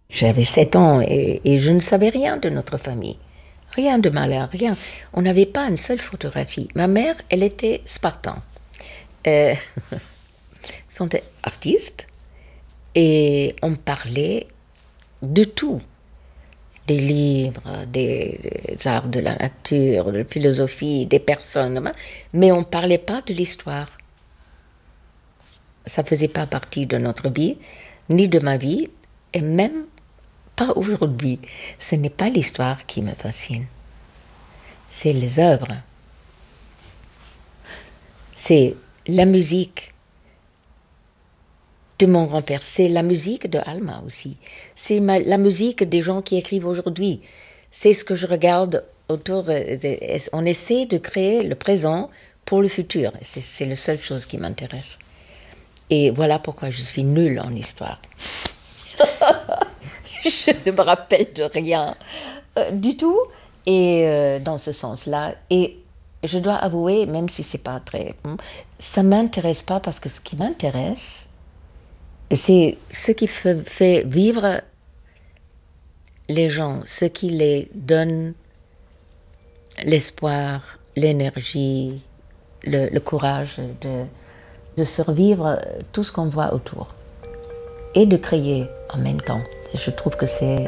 J'avais 7 ans et je ne savais rien de notre famille. Rien de malin, rien. On n'avait pas une seule photographie. Ma mère, elle était Spartan. Euh, elle était artiste et on parlait de tout. Des livres, des arts de la nature, de la philosophie, des personnes. Mais on ne parlait pas de l'histoire. Ça ne faisait pas partie de notre vie, ni de ma vie, et même pas aujourd'hui. Ce n'est pas l'histoire qui me fascine. C'est les œuvres. C'est la musique de mon grand-père. C'est la musique de Alma aussi. C'est la musique des gens qui écrivent aujourd'hui. C'est ce que je regarde autour. On essaie de créer le présent pour le futur. C'est la seule chose qui m'intéresse. Et voilà pourquoi je suis nulle en histoire. Je ne me rappelle de rien du tout. Et dans ce sens-là. Et je dois avouer, même si c'est pas très... ça m'intéresse pas parce que ce qui m'intéresse, c'est ce qui fait vivre les gens, ce qui les donne l'espoir, l'énergie, le courage de survivre tout ce qu'on voit autour. Et de créer en même temps. Je trouve que c'est